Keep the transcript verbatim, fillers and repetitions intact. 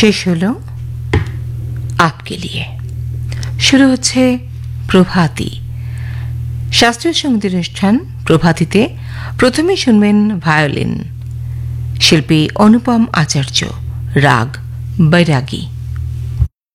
শেষ হলো আপকে লিয়ে। শুরু হচ্ছে প্রভাতী, শাস্ত্রীয় সঙ্গীত অনুষ্ঠান। প্রভাতীতে প্রথমে শুনবেন ভায়োলিন, শিল্পী অনুপম আচার্য, রাগ বৈরাগী।